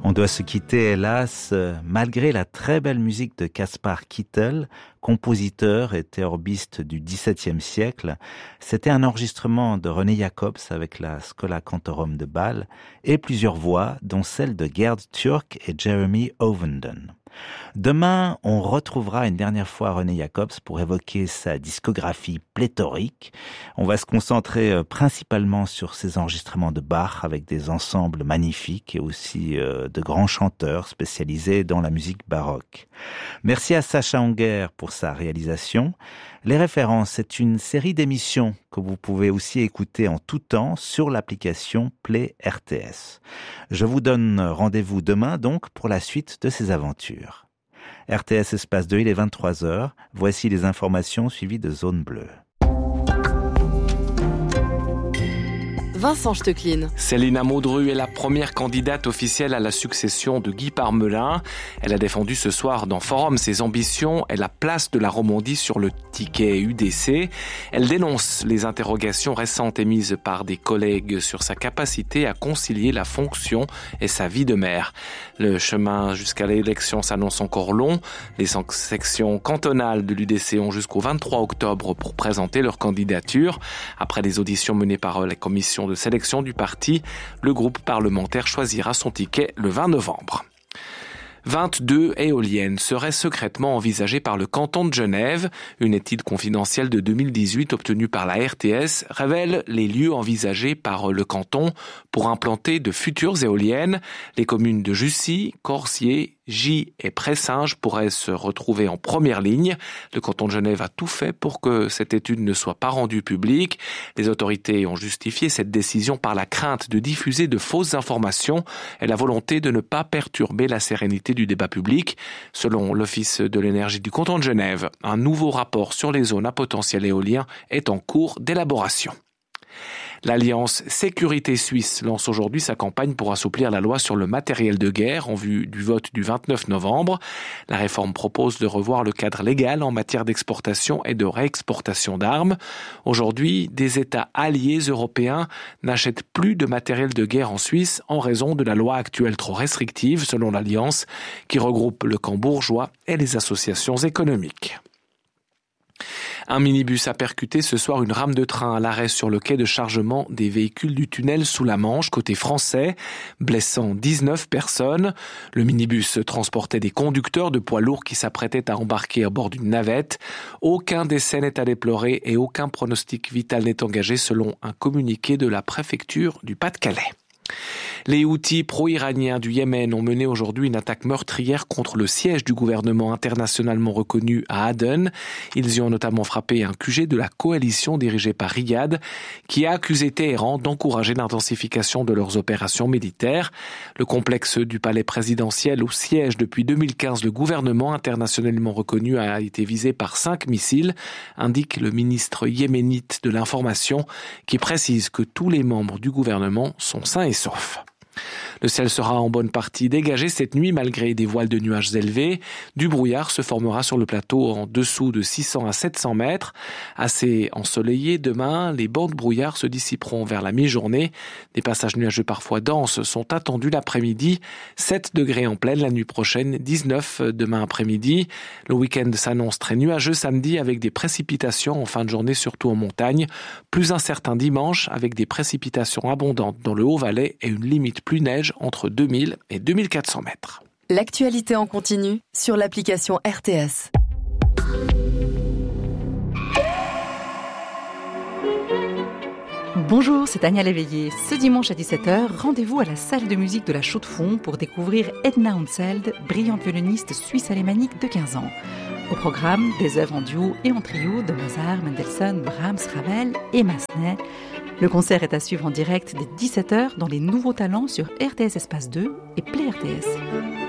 On doit se quitter, hélas, malgré la très belle musique de Caspar Kittel, compositeur et théorbiste du XVIIe siècle. C'était un enregistrement de René Jacobs avec la Schola Cantorum de Bâle et plusieurs voix, dont celle de Gerd Türk et Jeremy Ovenden. Demain, on retrouvera une dernière fois René Jacobs pour évoquer sa discographie pléthorique. On va se concentrer principalement sur ses enregistrements de Bach avec des ensembles magnifiques et aussi de grands chanteurs spécialisés dans la musique baroque. Merci à Sacha Unger pour sa réalisation. Les références, c'est une série d'émissions que vous pouvez aussi écouter en tout temps sur l'application Play RTS. Je vous donne rendez-vous demain donc pour la suite de ces aventures. RTS Espace 2, il est 23h. Voici les informations suivies de Zone Bleue. Vincent Stecklin. Céline Maudru est la première candidate officielle à la succession de Guy Parmelin. Elle a défendu ce soir dans Forum ses ambitions et la place de la Romandie sur le ticket UDC. Elle dénonce les interrogations récentes émises par des collègues sur sa capacité à concilier la fonction et sa vie de maire. Le chemin jusqu'à l'élection s'annonce encore long. Les sections cantonales de l'UDC ont jusqu'au 23 octobre pour présenter leur candidature. Après les auditions menées par la commission de sélection du parti, le groupe parlementaire choisira son ticket le 20 novembre. 22 éoliennes seraient secrètement envisagées par le canton de Genève. Une étude confidentielle de 2018 obtenue par la RTS révèle les lieux envisagés par le canton pour implanter de futures éoliennes. Les communes de Jussy, Corsier, Gy et Pressinges pourraient se retrouver en première ligne. Le canton de Genève a tout fait pour que cette étude ne soit pas rendue publique. Les autorités ont justifié cette décision par la crainte de diffuser de fausses informations et la volonté de ne pas perturber la sérénité du débat public. Selon l'Office de l'énergie du canton de Genève, un nouveau rapport sur les zones à potentiel éolien est en cours d'élaboration. L'Alliance Sécurité Suisse lance aujourd'hui sa campagne pour assouplir la loi sur le matériel de guerre en vue du vote du 29 novembre. La réforme propose de revoir le cadre légal en matière d'exportation et de réexportation d'armes. Aujourd'hui, des États alliés européens n'achètent plus de matériel de guerre en Suisse en raison de la loi actuelle trop restrictive, selon l'Alliance, qui regroupe le camp bourgeois et les associations économiques. Un minibus a percuté ce soir une rame de train à l'arrêt sur le quai de chargement des véhicules du tunnel sous la Manche, côté français, blessant 19 personnes. Le minibus transportait des conducteurs de poids lourds qui s'apprêtaient à embarquer à bord d'une navette. Aucun décès n'est à déplorer et aucun pronostic vital n'est engagé selon un communiqué de la préfecture du Pas-de-Calais. Les Houthis pro-iraniens du Yémen ont mené aujourd'hui une attaque meurtrière contre le siège du gouvernement internationalement reconnu à Aden. Ils y ont notamment frappé un QG de la coalition dirigée par Riyad, qui a accusé Téhéran d'encourager l'intensification de leurs opérations militaires. Le complexe du palais présidentiel où siège depuis 2015 le gouvernement internationalement reconnu a été visé par 5 missiles, indique le ministre yéménite de l'information, qui précise que tous les membres du gouvernement sont sains et saufs. Le ciel sera en bonne partie dégagé cette nuit malgré des voiles de nuages élevés. Du brouillard se formera sur le plateau en dessous de 600 à 700 mètres. Assez ensoleillé demain, les bancs de brouillard se dissiperont vers la mi-journée. Des passages nuageux parfois denses sont attendus l'après-midi. 7 degrés en pleine la nuit prochaine, 19 demain après-midi. Le week-end s'annonce très nuageux samedi avec des précipitations en fin de journée, surtout en montagne. Plus incertain dimanche avec des précipitations abondantes dans le Haut-Valais et une limite plus neige entre 2000 et 2400 mètres. L'actualité en continu sur l'application RTS. Bonjour, c'est Tania Léveillé. Ce dimanche à 17h, rendez-vous à la salle de musique de la Chaux-de-Fonds pour découvrir Edna Unseld, brillante violoniste suisse-alémanique de 15 ans. Au programme, des œuvres en duo et en trio de Mozart, Mendelssohn, Brahms, Ravel et Massenet. Le concert est à suivre en direct dès 17h dans les nouveaux talents sur RTS Espace 2 et Play RTS.